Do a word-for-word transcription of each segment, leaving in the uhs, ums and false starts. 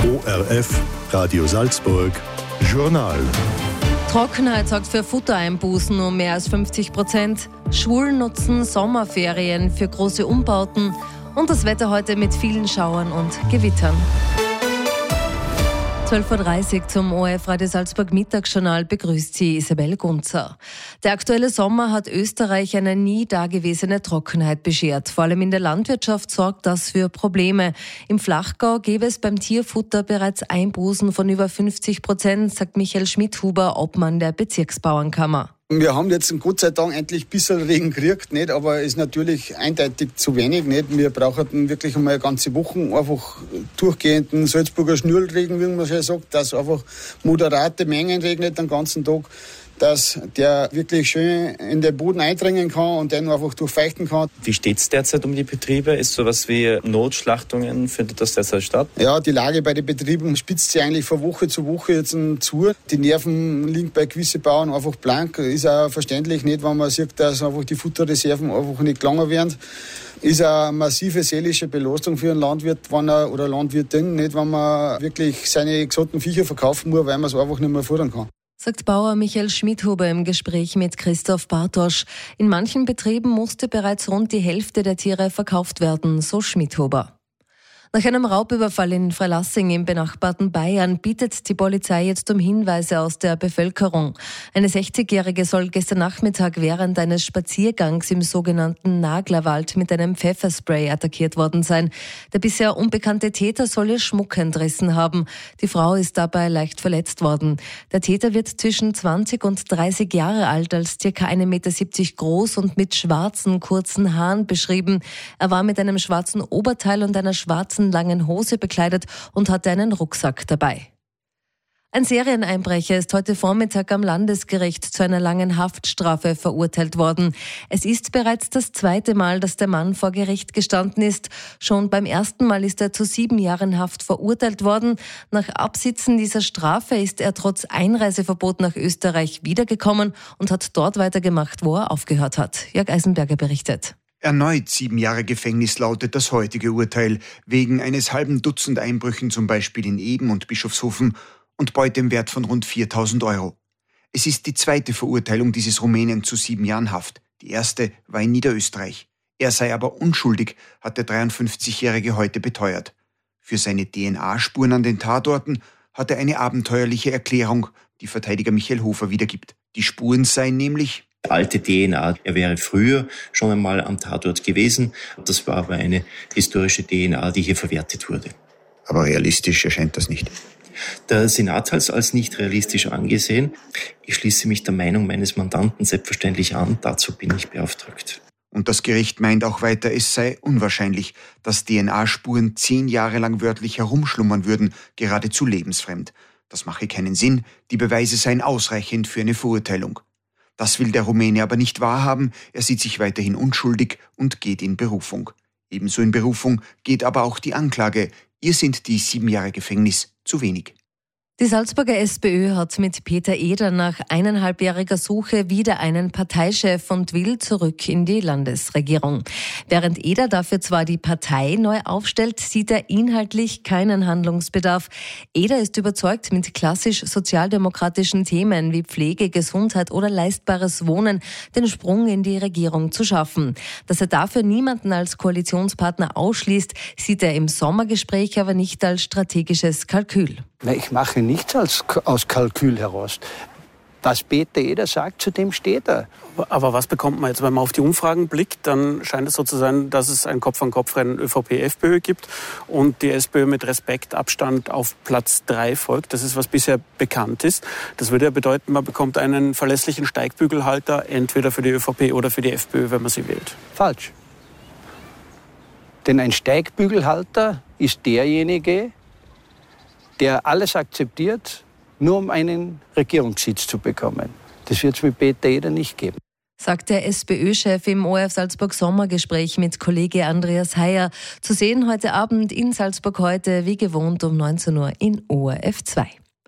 O R F, Radio Salzburg, Journal. Trockenheit sorgt für Futtereinbußen um mehr als fünfzig Prozent. Schulen nutzen Sommerferien für große Umbauten. Und das Wetter heute mit vielen Schauern und Gewittern. zwölf Uhr dreißig zum O R F Radio Salzburg Mittagsjournal begrüßt Sie Isabel Gunzer. Der aktuelle Sommer hat Österreich eine nie dagewesene Trockenheit beschert. Vor allem in der Landwirtschaft sorgt das für Probleme. Im Flachgau gäbe es beim Tierfutter bereits Einbußen von über fünfzig Prozent, sagt Michael Schmidhuber, Obmann der Bezirksbauernkammer. Wir haben jetzt Gott sei Dank endlich ein bisschen Regen gekriegt, nicht? Aber ist natürlich eindeutig zu wenig. Nicht? Wir brauchen wirklich einmal eine ganze Woche einfach durchgehenden Salzburger Schnürlregen, wie man schon sagt, dass einfach moderate Mengen regnet den ganzen Tag, dass der wirklich schön in den Boden eindringen kann und den einfach durchfeuchten kann. Wie steht es derzeit um die Betriebe? Ist sowas wie Notschlachtungen, findet das derzeit statt? Ja, die Lage bei den Betrieben spitzt sich eigentlich von Woche zu Woche jetzt zu. Die Nerven liegen bei gewissen Bauern einfach blank. Ist auch verständlich nicht, wenn man sieht, dass einfach die Futterreserven einfach nicht gelangen werden. Ist eine massive seelische Belastung für einen Landwirt wenn er, oder Landwirtin, nicht, wenn man wirklich seine gesunden Viecher verkaufen muss, weil man es einfach nicht mehr futtern kann. Sagt Bauer Michael Schmidhuber im Gespräch mit Christoph Bartosch. In manchen Betrieben musste bereits rund die Hälfte der Tiere verkauft werden, so Schmidhuber. Nach einem Raubüberfall in Freilassing im benachbarten Bayern bittet die Polizei jetzt um Hinweise aus der Bevölkerung. Eine sechzigjährige soll gestern Nachmittag während eines Spaziergangs im sogenannten Naglerwald mit einem Pfefferspray attackiert worden sein. Der bisher unbekannte Täter soll ihr Schmuck entrissen haben. Die Frau ist dabei leicht verletzt worden. Der Täter wird zwischen zwanzig und dreißig Jahre alt, als circa ein Meter siebzig groß und mit schwarzen, kurzen Haaren beschrieben. Er war mit einem schwarzen Oberteil und einer schwarzen langen Hose bekleidet und hatte einen Rucksack dabei. Ein Serieneinbrecher ist heute Vormittag am Landesgericht zu einer langen Haftstrafe verurteilt worden. Es ist bereits das zweite Mal, dass der Mann vor Gericht gestanden ist. Schon beim ersten Mal ist er zu sieben Jahren Haft verurteilt worden. Nach Absitzen dieser Strafe ist er trotz Einreiseverbot nach Österreich wiedergekommen und hat dort weitergemacht, wo er aufgehört hat. Jörg Eisenberger berichtet. Erneut sieben Jahre Gefängnis lautet das heutige Urteil, wegen eines halben Dutzend Einbrüchen zum Beispiel in Eben und Bischofshofen und Beute im Wert von rund viertausend Euro. Es ist die zweite Verurteilung dieses Rumänen zu sieben Jahren Haft. Die erste war in Niederösterreich. Er sei aber unschuldig, hat der dreiundfünfzigjährige heute beteuert. Für seine D N A-Spuren an den Tatorten hat er eine abenteuerliche Erklärung, die Verteidiger Michael Hofer wiedergibt. Die Spuren seien nämlich alte D N A. Er wäre früher schon einmal am Tatort gewesen. Das war aber eine historische D N A, die hier verwertet wurde. Aber realistisch erscheint das nicht. Der Senat hat es als nicht realistisch angesehen. Ich schließe mich der Meinung meines Mandanten selbstverständlich an. Dazu bin ich beauftragt. Und das Gericht meint auch weiter, es sei unwahrscheinlich, dass D N A-Spuren zehn Jahre lang wörtlich herumschlummern würden, geradezu lebensfremd. Das mache keinen Sinn. Die Beweise seien ausreichend für eine Verurteilung. Das will der Rumäne aber nicht wahrhaben, er sieht sich weiterhin unschuldig und geht in Berufung. Ebenso in Berufung geht aber auch die Anklage, ihr sind die sieben Jahre Gefängnis zu wenig. Die Salzburger SPÖ hat mit Peter Eder nach eineinhalbjähriger Suche wieder einen Parteichef und will zurück in die Landesregierung. Während Eder dafür zwar die Partei neu aufstellt, sieht er inhaltlich keinen Handlungsbedarf. Eder ist überzeugt, mit klassisch sozialdemokratischen Themen wie Pflege, Gesundheit oder leistbares Wohnen den Sprung in die Regierung zu schaffen. Dass er dafür niemanden als Koalitionspartner ausschließt, sieht er im Sommergespräch aber nicht als strategisches Kalkül. Ich mache nichts als, aus Kalkül heraus. Was Peter Eder sagt, zu dem steht er. Aber was bekommt man jetzt? Wenn man auf die Umfragen blickt, dann scheint es so zu sein, dass es ein Kopf-an-Kopf-Rennen ÖVP-FPÖ gibt und die SPÖ mit Respektabstand auf Platz drei folgt. Das ist, was bisher bekannt ist. Das würde ja bedeuten, man bekommt einen verlässlichen Steigbügelhalter, entweder für die ÖVP oder für die FPÖ, wenn man sie wählt. Falsch. Denn ein Steigbügelhalter ist derjenige, der alles akzeptiert, nur um einen Regierungssitz zu bekommen. Das wird es mit Peter Eder nicht geben. Sagt der SPÖ-Chef im O R F Salzburg Sommergespräch mit Kollege Andreas Heyer. Zu sehen heute Abend in Salzburg heute, wie gewohnt um neunzehn Uhr in O R F zwei.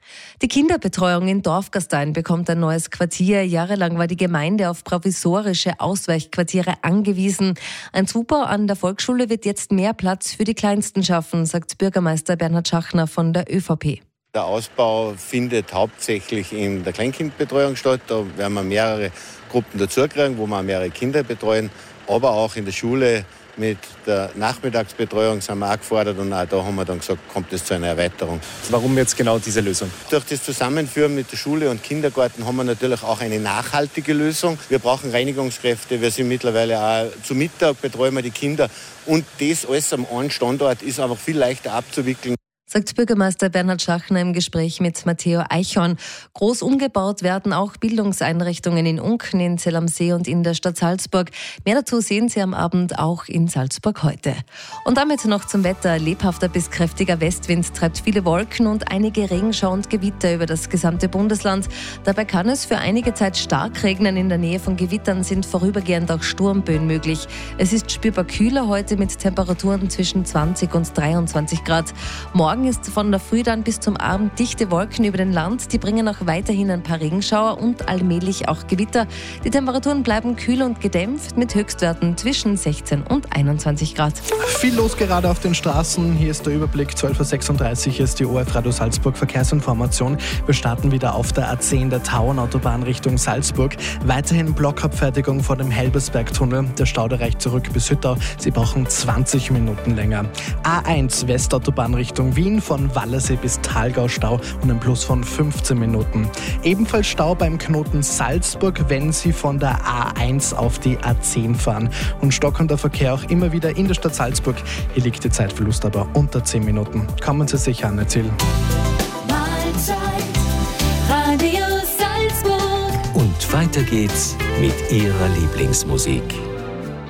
Die Kinderbetreuung in Dorfgastein bekommt ein neues Quartier. Jahrelang war die Gemeinde auf provisorische Ausweichquartiere angewiesen. Ein Zubau an der Volksschule wird jetzt mehr Platz für die Kleinsten schaffen, sagt Bürgermeister Bernhard Schachner von der ÖVP. Der Ausbau findet hauptsächlich in der Kleinkindbetreuung statt. Da werden wir mehrere Gruppen dazukriegen, wo wir mehrere Kinder betreuen. Aber auch in der Schule mit der Nachmittagsbetreuung sind wir auch gefordert und auch da haben wir dann gesagt, kommt es zu einer Erweiterung. Warum jetzt genau diese Lösung? Durch das Zusammenführen mit der Schule und Kindergarten haben wir natürlich auch eine nachhaltige Lösung. Wir brauchen Reinigungskräfte, wir sind mittlerweile auch zu Mittag betreuen wir die Kinder und das alles am einen Standort ist einfach viel leichter abzuwickeln. Sagt Bürgermeister Bernhard Schachner im Gespräch mit Matteo Eichhorn. Groß umgebaut werden auch Bildungseinrichtungen in Unken, in Zell am See und in der Stadt Salzburg. Mehr dazu sehen Sie am Abend auch in Salzburg heute. Und damit noch zum Wetter. Lebhafter bis kräftiger Westwind treibt viele Wolken und einige Regenschauer und Gewitter über das gesamte Bundesland. Dabei kann es für einige Zeit stark regnen. In der Nähe von Gewittern sind vorübergehend auch Sturmböen möglich. Es ist spürbar kühler heute mit Temperaturen zwischen zwanzig und dreiundzwanzig Grad. Morgen ist von der Früh dann bis zum Abend dichte Wolken über den Land. Die bringen auch weiterhin ein paar Regenschauer und allmählich auch Gewitter. Die Temperaturen bleiben kühl und gedämpft mit Höchstwerten zwischen sechzehn und einundzwanzig Grad. Viel los gerade auf den Straßen. Hier ist der Überblick. zwölf Uhr sechsunddreißig ist die O F Radio Salzburg Verkehrsinformation. Wir starten wieder auf der A zehn der Tauernautobahn Richtung Salzburg. Weiterhin Blockabfertigung vor dem Helbersbergtunnel. Der Stau reicht zurück bis Hüttau. Sie brauchen zwanzig Minuten länger. A eins Westautobahn Richtung Wien. Von Wallersee bis Thalgau Stau und ein Plus von fünfzehn Minuten. Ebenfalls Stau beim Knoten Salzburg, wenn Sie von der A eins auf die A zehn fahren. Und stockender Verkehr auch immer wieder in der Stadt Salzburg. Hier liegt die Zeitverlust aber unter zehn Minuten. Kommen Sie sicher an, Ziel. Mahlzeit, Radio Salzburg. Und weiter geht's mit Ihrer Lieblingsmusik.